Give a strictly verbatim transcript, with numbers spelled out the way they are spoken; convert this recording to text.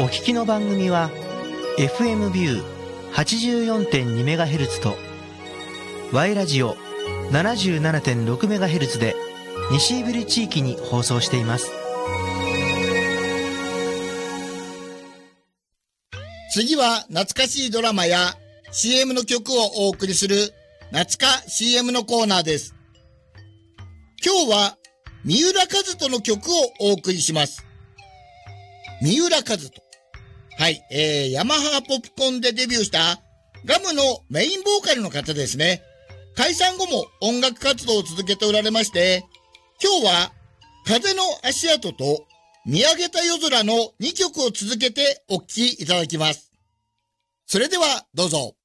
お聞きの番組は エフエム ビュー はちじゅうよんてんにメガヘルツ と Y ラジオ ななじゅうななてんろくメガヘルツ で西胆振地域に放送しています。 次は懐かしいドラマや シーエム の曲をお送りする懐か シーエム のコーナーです。今日は三浦和人の曲をお送りします。三浦和人。はい、えー、ヤマハポップコンでデビューしたガムのメインボーカルの方ですね。解散後も音楽活動を続けておられまして、今日は風の足跡と見上げた夜空のにきょくを続けてお聴きいただきます。それではどうぞ。